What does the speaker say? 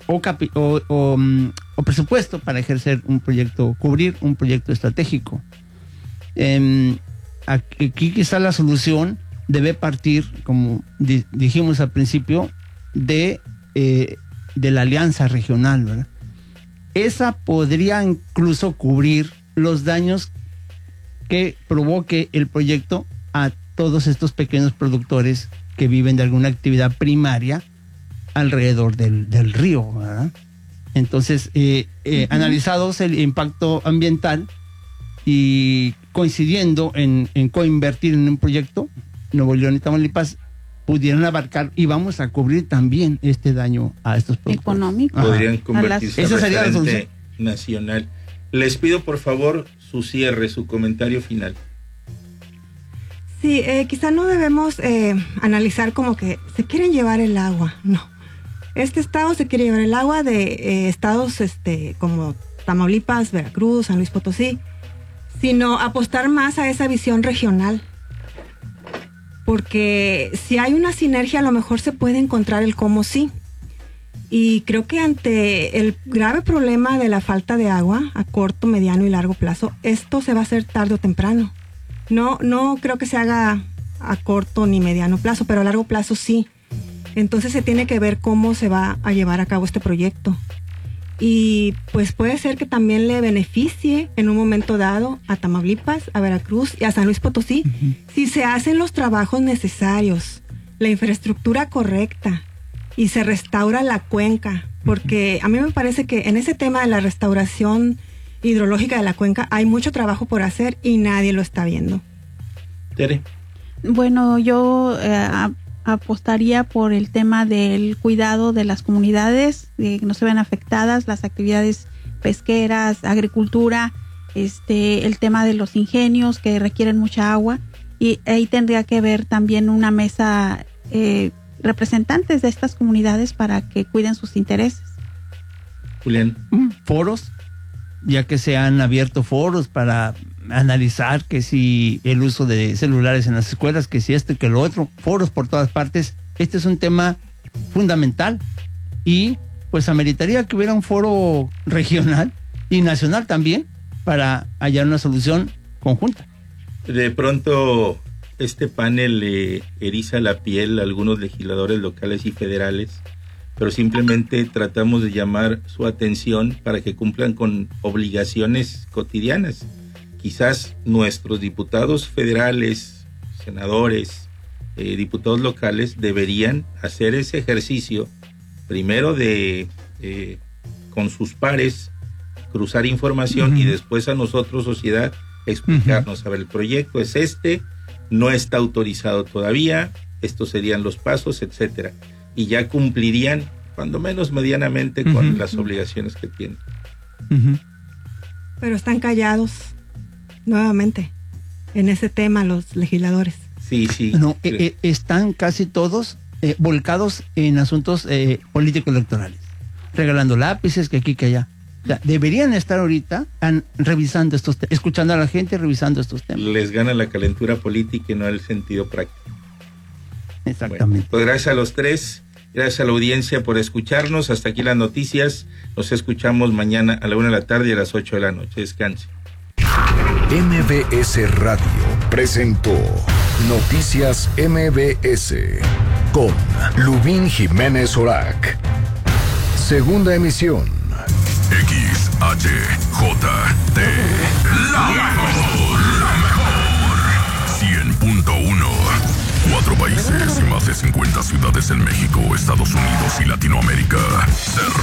o presupuesto para ejercer un proyecto, cubrir un proyecto estratégico. Aquí quizá la solución debe partir, como dijimos al principio, de la alianza regional, ¿verdad? Esa podría incluso cubrir los daños que provoque el proyecto a todos estos pequeños productores que viven de alguna actividad primaria alrededor del río, ¿verdad? Entonces, analizados el impacto ambiental y coincidiendo en coinvertir en un proyecto, Nuevo León y Tamaulipas pudieran abarcar y vamos a cubrir también este daño a estos productores. Económico. Podrían convertirse en referente la nacional. Les pido por favor su cierre, su comentario final. Sí, quizá no debemos analizar como que se quieren llevar el agua, no. Este estado se quiere llevar el agua de estados como Tamaulipas, Veracruz, San Luis Potosí, sino apostar más a esa visión regional. Porque si hay una sinergia, a lo mejor se puede encontrar el cómo sí. Y creo que ante el grave problema de la falta de agua a corto, mediano y largo plazo, esto se va a hacer tarde o temprano. No creo que se haga a corto ni mediano plazo, pero a largo plazo sí. Entonces se tiene que ver cómo se va a llevar a cabo este proyecto. Y pues puede ser que también le beneficie en un momento dado a Tamaulipas, a Veracruz y a San Luis Potosí, si se hacen los trabajos necesarios, la infraestructura correcta y se restaura la cuenca, porque a mí me parece que en ese tema de la restauración hidrológica de la cuenca hay mucho trabajo por hacer y nadie lo está viendo. Tere. Bueno, yo apostaría por el tema del cuidado de las comunidades, de que no se vean afectadas las actividades pesqueras, agricultura, el tema de los ingenios que requieren mucha agua, y ahí tendría que haber también una mesa representantes de estas comunidades para que cuiden sus intereses. Julián. Foros, ya que se han abierto foros para analizar que si el uso de celulares en las escuelas, que si esto y que lo otro, foros por todas partes. Este es un tema fundamental y pues ameritaría que hubiera un foro regional y nacional también para hallar una solución conjunta. De pronto este panel le eriza la piel a algunos legisladores locales y federales, pero simplemente tratamos de llamar su atención para que cumplan con obligaciones cotidianas. Quizás nuestros diputados federales, senadores, diputados locales deberían hacer ese ejercicio, primero de con sus pares cruzar información y después a nosotros, sociedad, explicarnos, a ver, el proyecto es no está autorizado todavía, estos serían los pasos, etcétera, y ya cumplirían, cuando menos medianamente, con las obligaciones que tienen. Pero están callados nuevamente en ese tema los legisladores. Sí. No, están casi todos volcados en asuntos político-electorales, regalando lápices que aquí que allá. O sea, deberían estar ahorita revisando escuchando a la gente, revisando estos temas. Les gana la calentura política y no el sentido práctico. Exactamente. Bueno, pues gracias a los tres, gracias a la audiencia por escucharnos. Hasta aquí las noticias. Nos escuchamos mañana a la 1 de la tarde y a las 8 de la noche. Descanse. MBS Radio presentó Noticias MBS con Lubín Jiménez Orac. Segunda emisión. XHJT, la mejor. 100.1. 4 países y más de 50 ciudades en México, Estados Unidos y Latinoamérica.